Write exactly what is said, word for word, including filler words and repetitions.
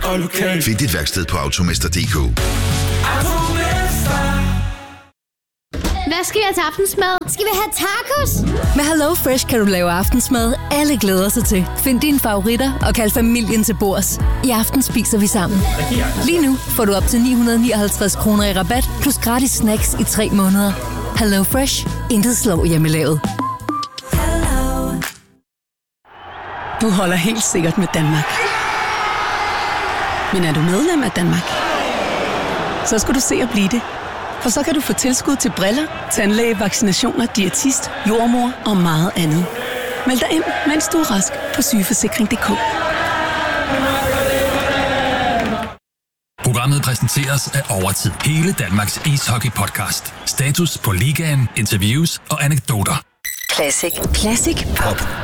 og lokal. Find dit værksted på automester punktum d k. Hvad skal jeg til aftensmad? Skal vi have tacos? Med Hello Fresh kan du lave aftensmad, alle glæder sig til. Find dine favoritter og kald familien til bords. I aften spiser vi sammen. Lige nu får du op til ni hundrede nioghalvtreds kroner i rabat, plus gratis snacks i tre måneder. Hello Fresh. Intet slår hjemmelavet. Du holder helt sikkert med Danmark. Men er du medlem af Danmark? Så skal du se at blive det. For så kan du få tilskud til briller, tandlæge, vaccinationer, diætist, jordmor og meget andet. Meld dig ind, mens du er rask på sygeforsikring punktum d k. Programmet præsenteres af Overtid. Hele Danmarks ishockey-podcast. Status på ligaen, interviews og anekdoter. Classic. Classic Pop.